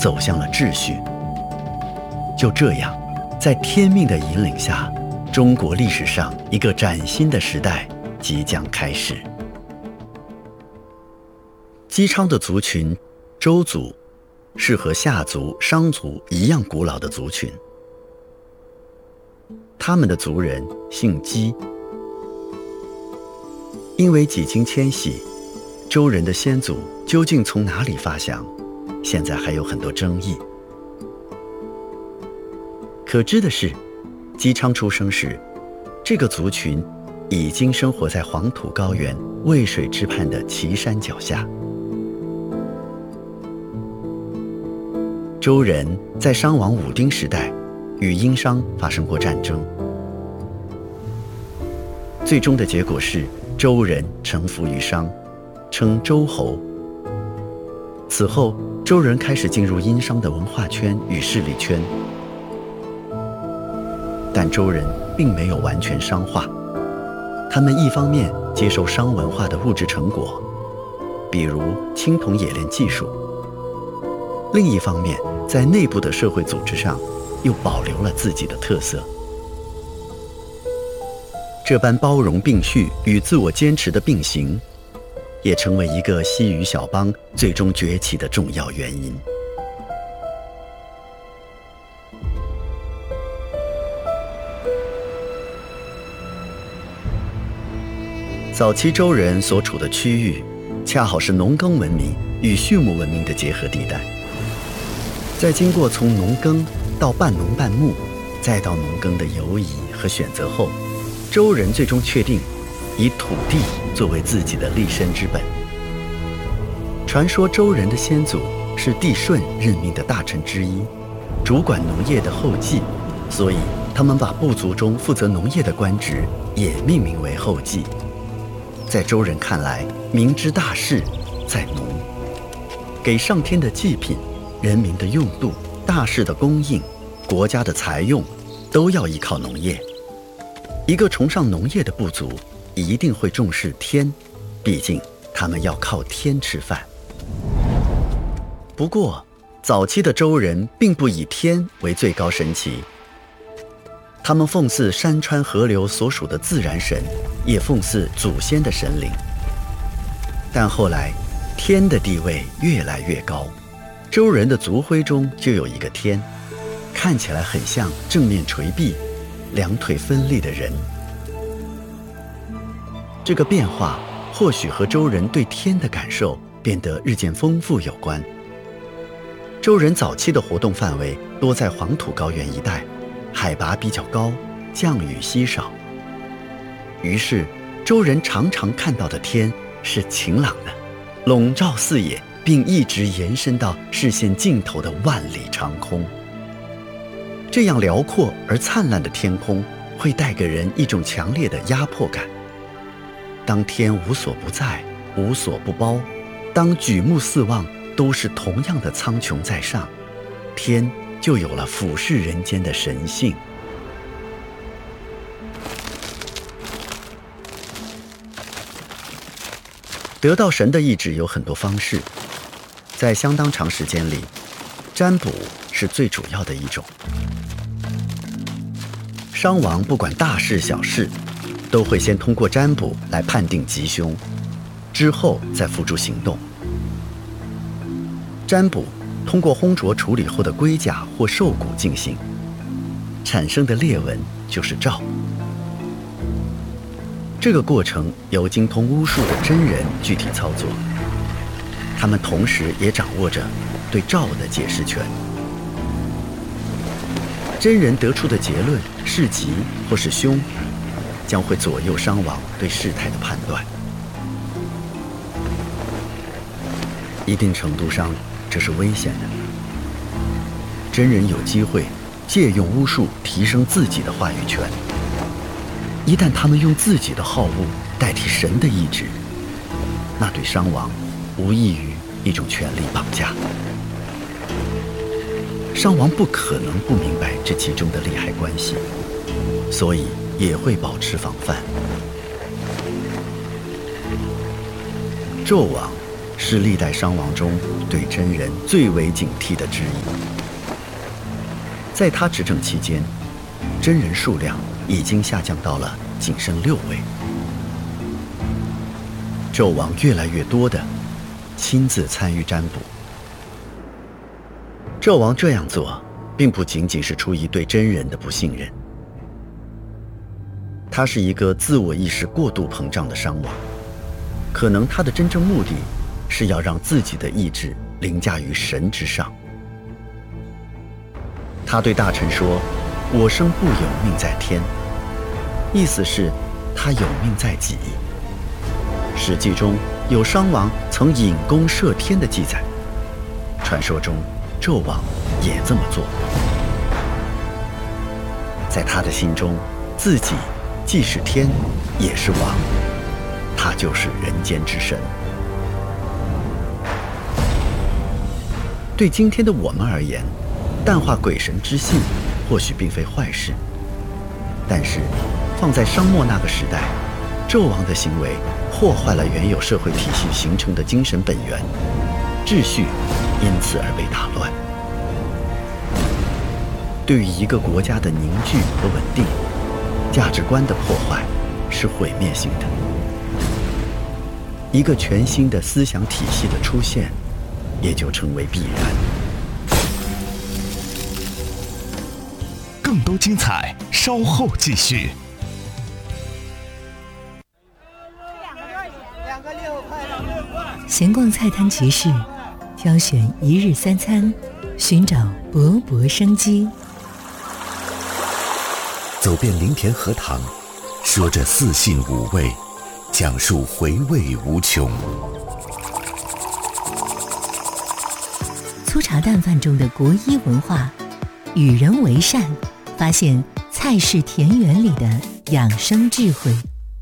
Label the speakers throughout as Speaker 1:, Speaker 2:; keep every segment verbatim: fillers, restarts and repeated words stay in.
Speaker 1: 走向了秩序。就这样，在天命的引领下，中国历史上一个崭新的时代即将开始。姬昌的族群周族是和夏族、商族一样古老的族群，他们的族人姓姬。因为几经迁徙，周人的先祖究竟从哪里发祥，现在还有很多争议。可知的是，姬昌出生时，这个族群已经生活在黄土高原渭水之畔的岐山脚下。周人在商王武丁时代与殷商发生过战争，最终的结果是周人臣服于商，称周侯。此后，周人开始进入殷商的文化圈与势力圈，但周人并没有完全商化。他们一方面接受商文化的物质成果，比如青铜冶炼技术，另一方面在内部的社会组织上又保留了自己的特色。这般包容并蓄与自我坚持的并行，也成为一个西域小邦最终崛起的重要原因。早期周人所处的区域，恰好是农耕文明与畜牧文明的结合地带。在经过从农耕到半农半牧，再到农耕的游移和选择后，周人最终确定以土地作为自己的立身之本。传说周人的先祖是帝舜任命的大臣之一，主管农业的后继，所以他们把部族中负责农业的官职也命名为后继。在周人看来，民之大事在农，给上天的祭品、人民的用度、大事的供应、国家的财用，都要依靠农业。一个崇尚农业的部族一定会重视天，毕竟他们要靠天吃饭。不过，早期的周人并不以天为最高神祇，他们奉祀山川河流所属的自然神，也奉祀祖先的神灵。但后来，天的地位越来越高，周人的族徽中就有一个天，看起来很像正面垂臂、两腿分立的人。这个变化或许和周人对天的感受变得日渐丰富有关。周人早期的活动范围多在黄土高原一带，海拔比较高，降雨稀少。于是，周人常常看到的天是晴朗的，笼罩四野，并一直延伸到视线尽头的万里长空。这样辽阔而灿烂的天空，会带给人一种强烈的压迫感。当天无所不在，无所不包，当举目四望都是同样的苍穹在上，天就有了俯视人间的神性。得到神的意志有很多方式，在相当长时间里，占卜是最主要的一种。商王不管大事小事，都会先通过占卜来判定吉凶，之后再付诸行动。占卜通过烘灼处理后的龟甲或兽骨进行，产生的裂纹就是兆。这个过程由精通巫术的真人具体操作，他们同时也掌握着对兆的解释权。真人得出的结论是吉或是凶，将会左右商王对事态的判断。一定程度上，这是危险的。真人有机会借用巫术提升自己的话语权。一旦他们用自己的好恶代替神的意志，那对商王无异于一种权力绑架。商王不可能不明白这其中的利害关系，所以也会保持防范。纣王是历代商王中对真人最为警惕的之一。在他执政期间，真人数量已经下降到了仅剩六位。纣王越来越多地亲自参与占卜。纣王这样做，并不仅仅是出于对真人的不信任，他是一个自我意识过度膨胀的商王，可能他的真正目的是要让自己的意志凌驾于神之上。他对大臣说：“我生不有命在天”，意思是他有命在己。史记中有商王曾引弓射天的记载，传说中纣王也这么做。在他的心中，自己既是天也是王，他就是人间之神。对今天的我们而言，淡化鬼神之信或许并非坏事，但是放在商末那个时代，纣王的行为破坏了原有社会体系形成的精神本源，秩序因此而被打乱。对于一个国家的凝聚和稳定，价值观的破坏是毁灭性的。一个全新的思想体系的出现，也就成为必然。
Speaker 2: 更多精彩，稍后继续。
Speaker 3: 闲逛菜摊集市，挑选一日三餐，寻找勃勃生机。
Speaker 2: 走遍林田荷塘，说着四性五味，讲述回味无穷。
Speaker 3: 粗茶淡饭中的国医文化，与人为善，发现菜式田园里的养生智慧。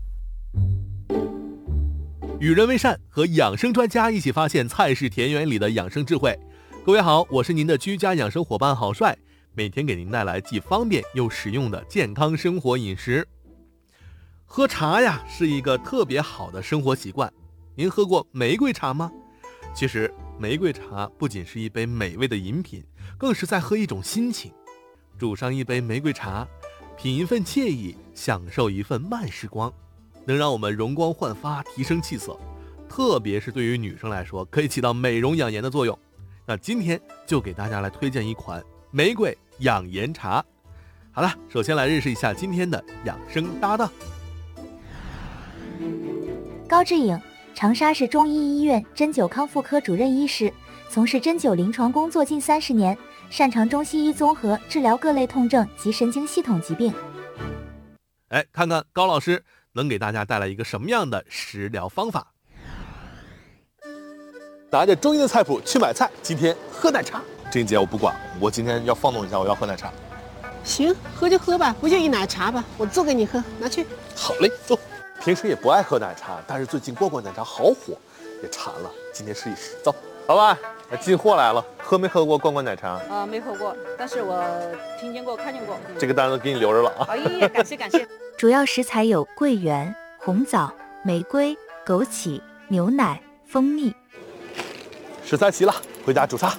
Speaker 4: 与人为善，和养生专家一起发现菜式田园里的养生智慧。各位好，我是您的居家养生伙伴郝帅，每天给您带来既方便又实用的健康生活饮食。喝茶呀，是一个特别好的生活习惯。您喝过玫瑰茶吗？其实玫瑰茶不仅是一杯美味的饮品，更是在喝一种心情。煮上一杯玫瑰茶，品一份惬意，享受一份慢时光，能让我们容光焕发，提升气色。特别是对于女生来说，可以起到美容养颜的作用。那今天就给大家来推荐一款玫瑰养颜茶。好了，首先来认识一下今天的养生搭档。
Speaker 5: 高志颖，长沙市中医医院针灸康复科主任医师，从事针灸临床工作近三十年，擅长中西医综合治疗各类痛症及神经系统疾病。
Speaker 4: 哎，看看高老师能给大家带来一个什么样的食疗方法。拿着中医的菜谱去买菜，今天喝奶茶。这一节我不管，我今天要放纵一下，我要喝奶茶。
Speaker 6: 行，喝就喝吧，不就一奶茶吧，我做给你喝，拿去。
Speaker 4: 好嘞，走。平时也不爱喝奶茶，但是最近罐罐奶茶好火，也馋了，今天试一试。走，老板，进货来了，喝没喝过罐罐奶茶？
Speaker 7: 啊、呃，没喝过，但是我听见过，看见过。嗯、
Speaker 4: 这个单子给你留着了啊。
Speaker 7: 哎呀，感谢感谢。
Speaker 5: 主要食材有桂圆、红枣、玫瑰、枸杞、牛奶、蜂蜜。
Speaker 4: 食材齐了，回家煮茶。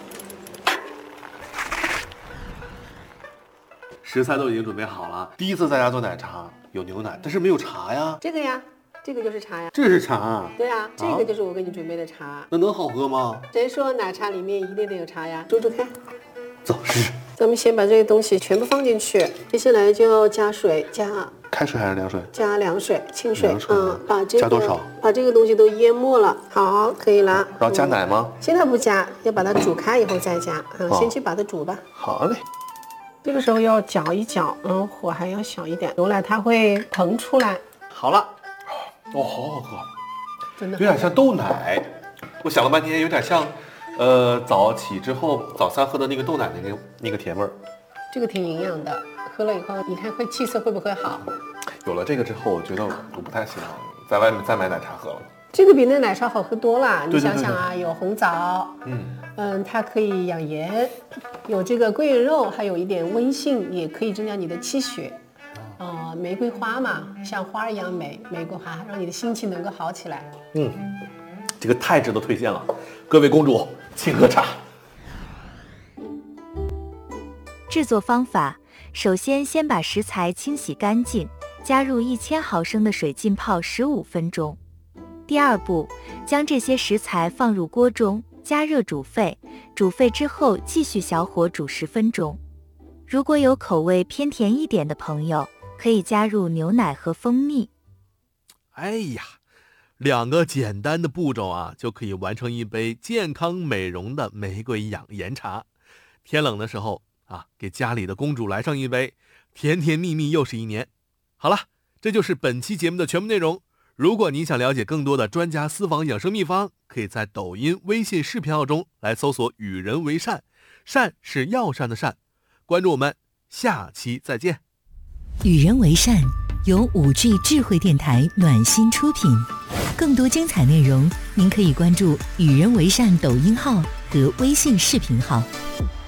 Speaker 4: 食材都已经准备好了。第一次在家做奶茶，有牛奶，但是没有茶呀。
Speaker 6: 这个呀，这个就是茶呀。
Speaker 4: 这是茶。
Speaker 6: 对呀、啊，这个就是我给你准备的茶。
Speaker 4: 那能好喝吗？
Speaker 6: 谁说奶茶里面一定得有茶呀？煮煮看。
Speaker 4: 走，试试。
Speaker 6: 咱们先把这些东西全部放进去，接下来就要加水，加
Speaker 4: 开水还是凉水？加
Speaker 6: 凉水，清水。
Speaker 4: 水
Speaker 6: 嗯，把这个
Speaker 4: 加多少？
Speaker 6: 把这个东西都淹没了。好，可以了。
Speaker 4: 然后加奶吗？
Speaker 6: 嗯、现在不加，要把它煮开以后再加。嗯，
Speaker 4: 哦、
Speaker 6: 先去把它煮吧。
Speaker 4: 好嘞。
Speaker 6: 这个时候要搅一搅，嗯，火还要小一点，牛奶它会腾出来。
Speaker 4: 好了，哦，好好喝，
Speaker 6: 真的
Speaker 4: 有点像豆奶。我想了半天，有点像，呃，早起之后早餐喝的那个豆奶那个那个甜味儿。
Speaker 6: 这个挺营养的，喝了以后，你看会气色会不会好？
Speaker 4: 有了这个之后，我觉得我不太喜欢在外面再买奶茶喝了。
Speaker 6: 这个比那奶茶好喝多了，
Speaker 4: 对对对对，
Speaker 6: 你想想啊，有红枣，
Speaker 4: 嗯
Speaker 6: 嗯，它可以养颜，有这个桂圆肉，还有一点温性，也可以增加你的气血。呃，玫瑰花嘛，像花一样美，玫瑰花让你的心情能够好起来。
Speaker 4: 嗯， 这个太值得推荐了。各位公主，请喝茶。
Speaker 5: 制作方法：首先先把食材清洗干净，加入一千毫升的水浸泡十五分钟。第二步，将这些食材放入锅中，加热煮沸，煮沸之后继续小火煮十分钟。如果有口味偏甜一点的朋友，可以加入牛奶和蜂蜜。
Speaker 4: 哎呀，两个简单的步骤啊，就可以完成一杯健康美容的玫瑰养颜茶。天冷的时候啊，给家里的公主来上一杯，甜甜蜜蜜又是一年。好了，这就是本期节目的全部内容。如果您想了解更多的专家私房养生秘方，可以在抖音、微信视频号中来搜索与人为善，善是药膳的善。关注我们，下期再见。
Speaker 3: 与人为善由 五 G 智慧电台暖心出品，更多精彩内容您可以关注与人为善抖音号和微信视频号。